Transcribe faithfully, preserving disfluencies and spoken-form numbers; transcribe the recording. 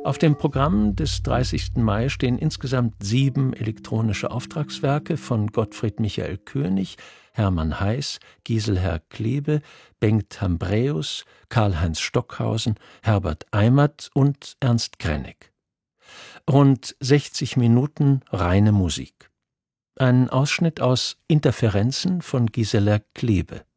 Auf dem Programm des dreißigsten Mai stehen insgesamt sieben elektronische Auftragswerke von Gottfried Michael König, Hermann Heiß, Giselher Klebe, Bengt Hambräus, Karl-Heinz Stockhausen, Herbert Eimert und Ernst Krenek. Rund sechzig Minuten reine Musik. Ein Ausschnitt aus Interferenzen von Giselher Klebe.